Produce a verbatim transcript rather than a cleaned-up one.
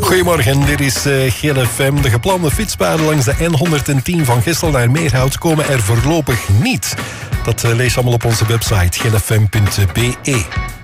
Goedemorgen, dit is uh, Gil F M. De geplande fietspaden langs de N honderdtien van Gistel naar Meerhout komen er voorlopig niet. Dat uh, lees je allemaal op onze website gilfm punt be.